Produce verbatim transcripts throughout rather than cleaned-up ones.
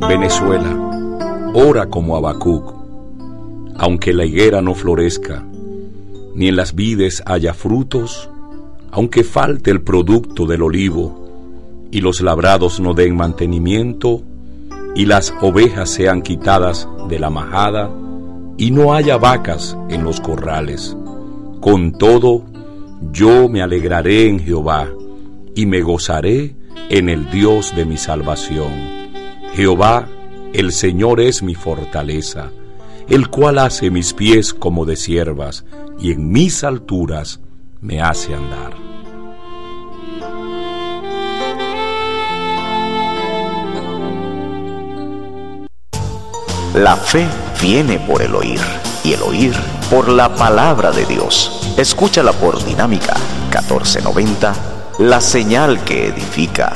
Venezuela, ora como Habacuc. Aunque la higuera no florezca, ni en las vides haya frutos, aunque falte el producto del olivo, y los labrados no den mantenimiento, y las ovejas sean quitadas de la majada, y no haya vacas en los corrales. Con todo, yo me alegraré en Jehová, y me gozaré en el Dios de mi salvación. Jehová, el Señor es mi fortaleza, el cual hace mis pies como de ciervas, y en mis alturas me hace andar. La fe viene por el oír, y el oír por la palabra de Dios. Escúchala por Dinámica catorce noventa, la señal que edifica.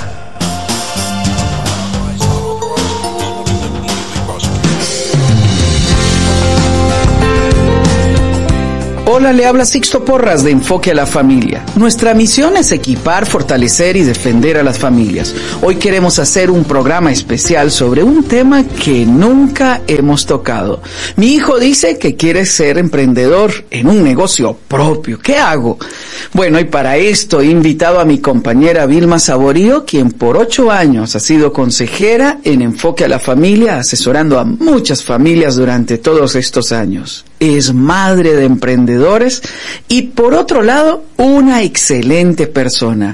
Hola, le habla Sixto Porras de Enfoque a la Familia. Nuestra misión es equipar, fortalecer y defender a las familias. Hoy queremos hacer un programa especial sobre un tema que nunca hemos tocado. Mi hijo dice que quiere ser emprendedor en un negocio propio. ¿Qué hago? Bueno, y para esto he invitado a mi compañera Vilma Saborío, quien por ocho años ha sido consejera en Enfoque a la Familia, asesorando a muchas familias durante todos estos años. Es madre de emprendedores y, por otro lado, una excelente persona.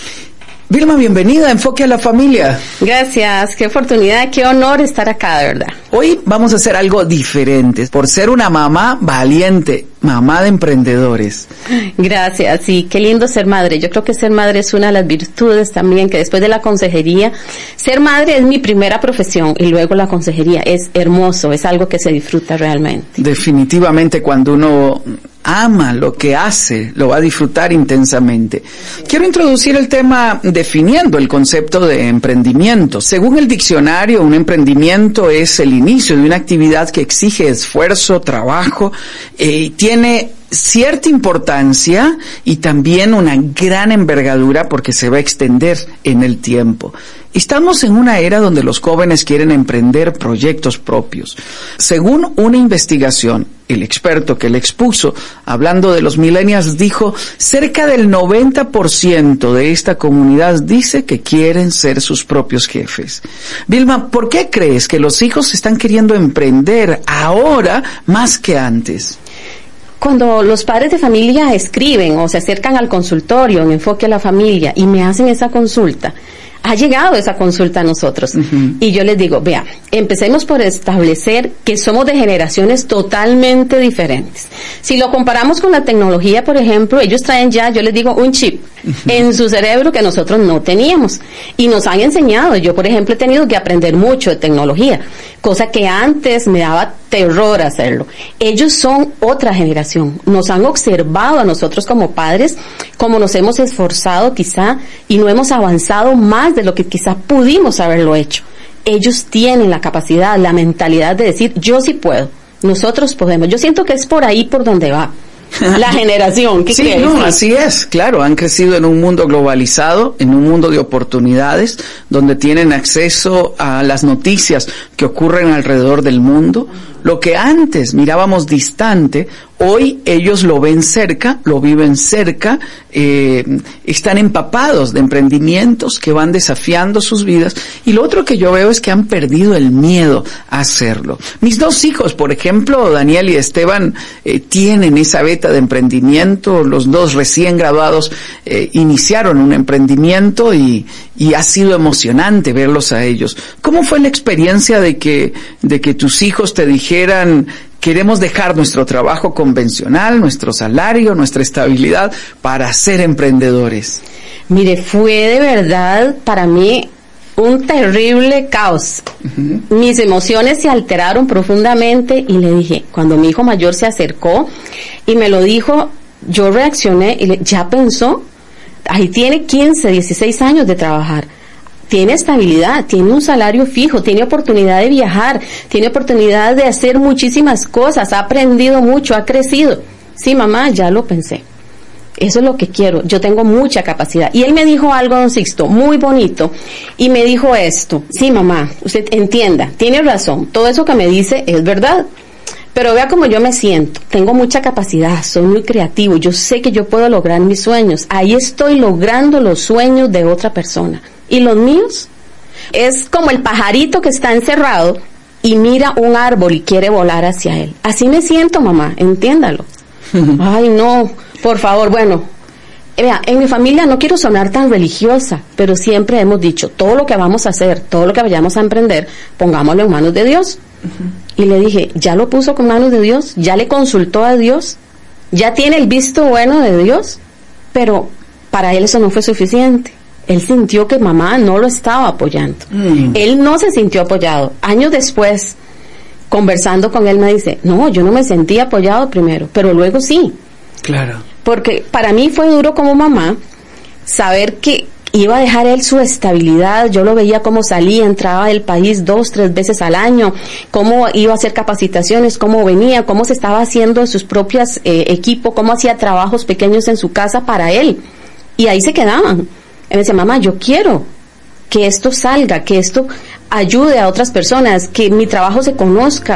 Vilma, bienvenida a Enfoque a la Familia. Gracias, qué oportunidad, qué honor estar acá, de verdad. Hoy vamos a hacer algo diferente, por ser una mamá valiente, mamá de emprendedores. Gracias, sí, qué lindo ser madre. Yo creo que ser madre es una de las virtudes también, que después de la consejería, ser madre es mi primera profesión y luego la consejería. Es hermoso, es algo que se disfruta realmente. Definitivamente, cuando uno ama lo que hace, lo va a disfrutar intensamente. Quiero introducir el tema definiendo el concepto de emprendimiento. Según el diccionario, un emprendimiento es el inicio de una actividad que exige esfuerzo, trabajo, y eh, tiene cierta importancia y también una gran envergadura porque se va a extender en el tiempo. Estamos en una era donde los jóvenes quieren emprender proyectos propios. Según una investigación, el experto que le expuso, hablando de los millennials, dijo, cerca del noventa por ciento de esta comunidad dice que quieren ser sus propios jefes. Vilma, ¿por qué crees que los hijos están queriendo emprender ahora más que antes? Cuando los padres de familia escriben o se acercan al consultorio en Enfoque a la Familia y me hacen esa consulta, ha llegado esa consulta a nosotros. Uh-huh. Y yo les digo, vea, empecemos por establecer que somos de generaciones totalmente diferentes. Si lo comparamos con la tecnología, por ejemplo, ellos traen ya, yo les digo, un chip uh-huh. en su cerebro que nosotros no teníamos. Y nos han enseñado. Yo, por ejemplo, he tenido que aprender mucho de tecnología, cosa que antes me daba terror hacerlo. Ellos son otra generación. Nos han observado a nosotros como padres, como nos hemos esforzado quizá, y no hemos avanzado más de lo que quizá pudimos haberlo hecho. Ellos tienen la capacidad, la mentalidad de decir, yo sí puedo, nosotros podemos. Yo siento que es por ahí por donde va la generación. ¿Qué sí, crees? no, así es, claro, han crecido en un mundo globalizado, en un mundo de oportunidades, donde tienen acceso a las noticias que ocurren alrededor del mundo. Lo que antes mirábamos distante, hoy ellos lo ven cerca, lo viven cerca, eh, están empapados de emprendimientos que van desafiando sus vidas. Y lo otro que yo veo es que han perdido el miedo a hacerlo. Mis dos hijos, por ejemplo, Daniel y Esteban, eh, tienen esa beta de emprendimiento. Los dos recién graduados eh, iniciaron un emprendimiento y, y ha sido emocionante verlos a ellos. ¿Cómo fue la experiencia de que, de que tus hijos te dijeron Dijeran, queremos dejar nuestro trabajo convencional, nuestro salario, nuestra estabilidad para ser emprendedores? Mire, fue de verdad para mí un terrible caos. Uh-huh. Mis emociones se alteraron profundamente y le dije, cuando mi hijo mayor se acercó y me lo dijo, yo reaccioné y le, ya pensó, ahí tiene quince, dieciséis años de trabajar. Tiene estabilidad, tiene un salario fijo, tiene oportunidad de viajar, tiene oportunidad de hacer muchísimas cosas, ha aprendido mucho, ha crecido. Sí, mamá, ya lo pensé. Eso es lo que quiero, yo tengo mucha capacidad. Y él me dijo algo, don Sixto, muy bonito, y me dijo esto: sí, mamá, usted entienda, tiene razón, todo eso que me dice es verdad, pero vea cómo yo me siento, tengo mucha capacidad, soy muy creativo, yo sé que yo puedo lograr mis sueños, ahí estoy logrando los sueños de otra persona. ¿Y los míos? Es como el pajarito que está encerrado y mira un árbol y quiere volar hacia él. Así me siento, mamá, entiéndalo. Ay, no, por favor, bueno, vea, en mi familia no quiero sonar tan religiosa, pero siempre hemos dicho, todo lo que vamos a hacer, todo lo que vayamos a emprender, pongámoslo en manos de Dios. Uh-huh. Y le dije, ¿ya lo puso con manos de Dios? ¿Ya le consultó a Dios? ¿Ya tiene el visto bueno de Dios? Pero para él eso no fue suficiente. Él sintió que mamá no lo estaba apoyando. Mm. Él no se sintió apoyado. Años después, conversando con él, me dice, no, yo no me sentí apoyado primero, pero luego sí. Claro. Porque para mí fue duro como mamá saber que iba a dejar él su estabilidad. Yo lo veía cómo salía, entraba del país dos, tres veces al año, cómo iba a hacer capacitaciones, cómo venía, cómo se estaba haciendo sus propios eh, equipos, cómo hacía trabajos pequeños en su casa para él. Y ahí se quedaban. Él me decía, mamá, yo quiero que esto salga, que esto ayude a otras personas, que mi trabajo se conozca.